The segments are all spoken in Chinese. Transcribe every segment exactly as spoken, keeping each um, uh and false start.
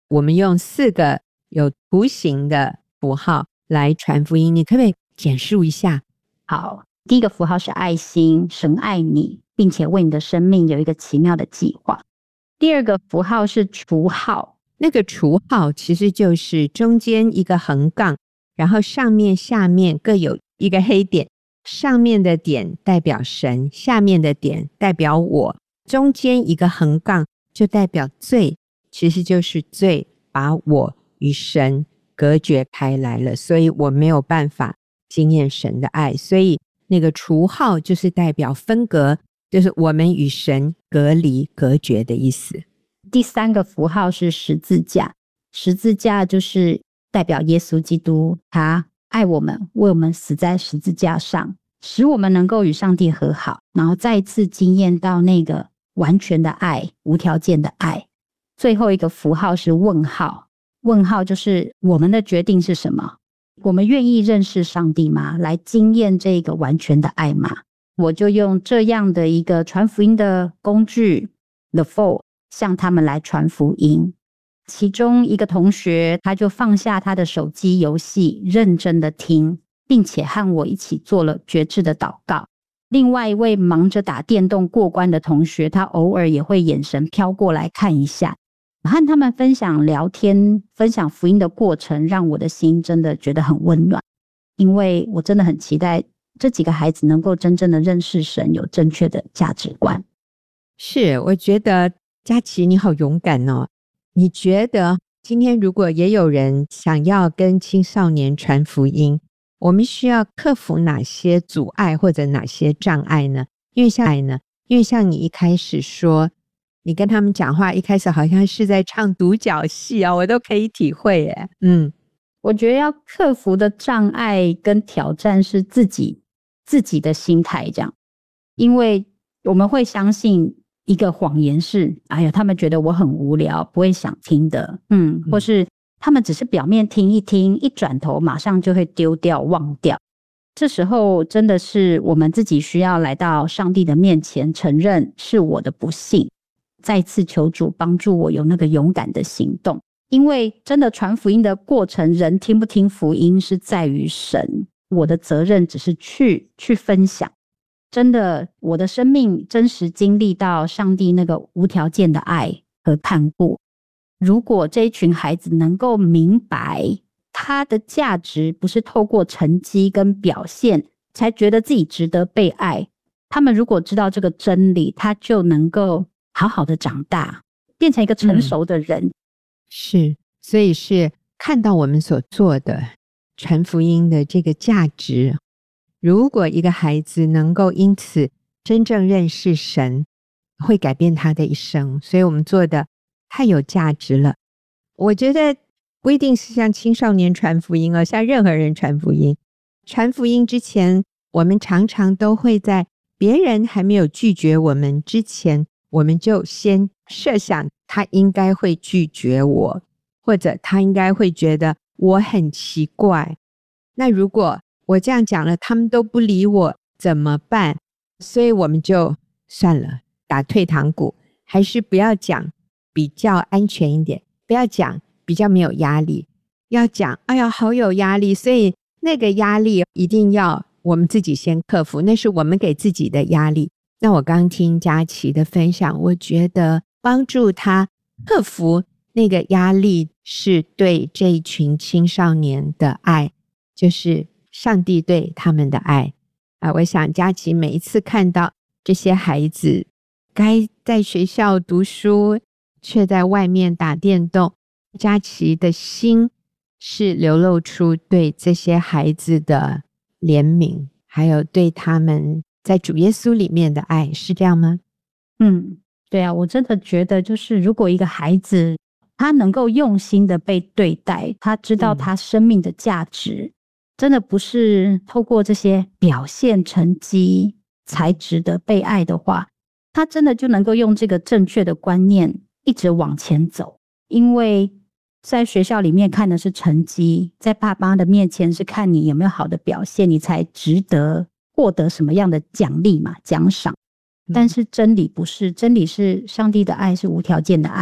我们用四个有图形的符号来传福音，你可不可以简述一下？ 好，第一个符号是爱心，神爱你，并且为你的生命有一个奇妙的计划。第二个符号是除号， 那个除号其实就是中间一个横杠，然后上面下面各有一个黑点，上面的点代表神，下面的点代表我，中间一个横杠就代表罪，其实就是罪把我与神隔绝开来了，所以我没有办法经验神的爱，所以那个除号就是代表分隔，就是我们与神隔离隔绝的意思。 第三个符号是十字架，十字架就是代表耶稣基督，他爱我们，为我们死在十字架上，使我们能够与上帝和好，然后再一次经验到那个完全的爱，无条件的爱。最后一个符号是问号，问号就是我们的决定是什么？我们愿意认识上帝吗？来经验这个完全的爱吗？我就用这样的一个传福音的工具 The Four 向他们来传福音。其中一个同学他就放下他的手机游戏，认真的听，并且和我一起做了决志的祷告。另外一位忙着打电动过关的同学，他偶尔也会眼神飘过来看一下，和他们分享聊天，分享福音的过程，让我的心真的觉得很温暖。因为我真的很期待这几个孩子能够真正的认识神，有正确的价值观。 是，我觉得佳琪你好勇敢哦。你觉得今天如果也有人想要跟青少年传福音，我们需要克服哪些阻碍或者哪些障碍呢？因为像呢，因为像你一开始说你跟他们讲话一开始好像是在唱独角戏啊，我都可以体会耶。嗯， 我觉得要克服的障碍跟挑战是自己自己的心态这样，因为我们会相信一个谎言是，哎呀，他们觉得我很无聊，不会想听的，嗯，或是他们只是表面听一听，一转头马上就会丢掉忘掉。这时候真的是我们自己需要来到上帝的面前，承认是我的不幸，再次求主帮助我有那个勇敢的行动。因为真的传福音的过程，人听不听福音是在于神，我的责任只是去去分享。真的，我的生命真实经历到上帝那个无条件的爱和看顾。如果这一群孩子能够明白他的价值不是透过成绩跟表现才觉得自己值得被爱，他们如果知道这个真理，他就能够好好的长大，变成一个成熟的人。嗯， 是，所以是看到我们所做的传福音的这个价值。如果一个孩子能够因此真正认识神，会改变他的一生，所以我们做的太有价值了。我觉得不一定是向青少年传福音，而向任何人传福音。传福音之前，我们常常都会在别人还没有拒绝我们之前，我们就先设想他应该会拒绝我，或者他应该会觉得我很奇怪。那如果我这样讲了，他们都不理我怎么办？所以我们就算了，打退堂鼓，还是不要讲比较安全一点，不要讲比较没有压力，要讲哎呀好有压力，所以那个压力一定要我们自己先克服，那是我们给自己的压力。那我刚听佳琪的分享，我觉得帮助他克服那个压力是对这一群青少年的爱，就是上帝对他们的爱啊！我想佳琪每一次看到这些孩子该在学校读书，却在外面打电动，佳琪的心是流露出对这些孩子的怜悯，还有对他们在主耶稣里面的爱，是这样吗？ 嗯，对啊，我真的觉得就是如果一个孩子他能够用心的被对待，他知道他生命的价值，嗯，真的不是透过这些表现成绩才值得被爱的话，他真的就能够用这个正确的观念一直往前走。因为在学校里面看的是成绩，在爸妈的面前是看你有没有好的表现，你才值得获得什么样的奖励嘛，奖赏。但是真理不是，真理是上帝的爱是无条件的爱，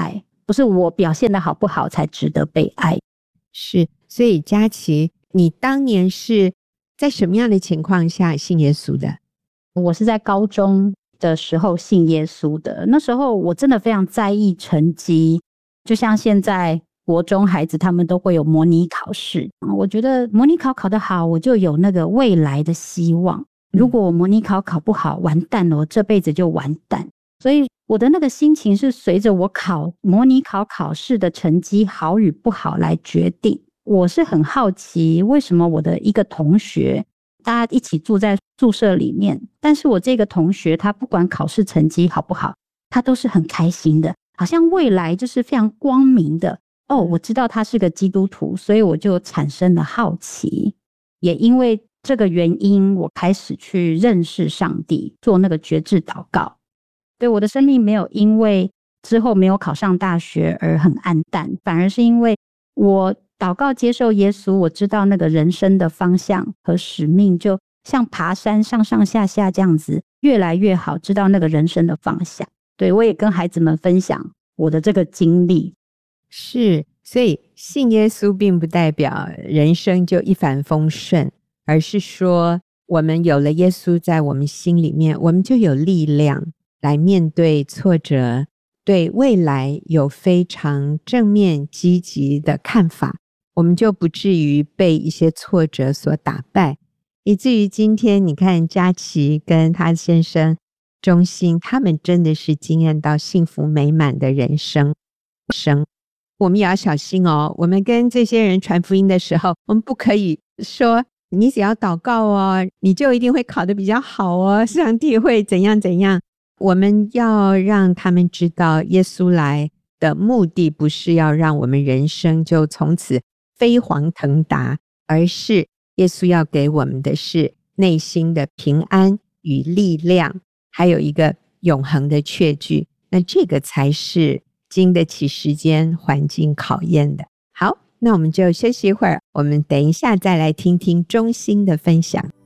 不是我表现的好不好才值得被爱。 是，所以佳琪，你当年是在什么样的情况下信耶稣的？ 我是在高中的时候信耶稣的，那时候我真的非常在意成绩，就像现在国中孩子他们都会有模拟考试，我觉得模拟考考得好，我就有那个未来的希望。如果我模拟考考不好，完蛋了，我这辈子就完蛋。所以我的那个心情是随着我考模拟考考试的成绩好与不好来决定。我是很好奇，为什么我的一个同学，大家一起住在宿舍里面，但是我这个同学他不管考试成绩好不好，他都是很开心的，好像未来就是非常光明的。哦，我知道他是个基督徒，所以我就产生了好奇。也因为这个原因，我开始去认识上帝，做那个决志祷告。对，我的生命没有因为之后没有考上大学而很暗淡，反而是因为我祷告接受耶稣，我知道那个人生的方向和使命，就像爬山上上下下这样子，越来越好，知道那个人生的方向。对，我也跟孩子们分享我的这个经历。 是，所以信耶稣并不代表人生就一帆风顺，而是说我们有了耶稣在我们心里面，我们就有力量来面对挫折，对未来有非常正面积极的看法，我们就不至于被一些挫折所打败，以至于今天你看佳琪跟他先生忠心，他们真的是经验到幸福美满的人生。我们也要小心哦，我们跟这些人传福音的时候，我们不可以说你只要祷告哦，你就一定会考得比较好哦，上帝会怎样怎样。我们要让他们知道，耶稣来的目的不是要让我们人生就从此飞黄腾达，而是耶稣要给我们的是内心的平安与力量，还有一个永恒的确据，那这个才是经得起时间环境考验的。好，那我们就休息一会儿，我们等一下再来听听忠心的分享。